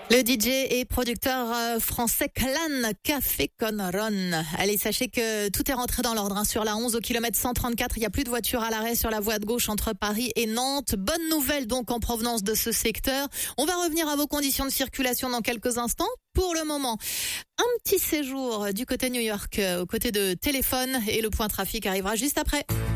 Le DJ et producteur français Clan Café Con Ron. Allez, sachez que tout est rentré dans l'ordre. Sur la 11 au kilomètre 134, il n'y a plus de voitures à l'arrêt sur la voie de gauche entre Paris et Nantes. Bonne nouvelle donc en provenance de ce secteur. On va revenir à vos conditions de circulation dans quelques instants. Pour le moment, un petit séjour du côté New York, aux côtés de Téléphone, et le point trafic arrivera juste après.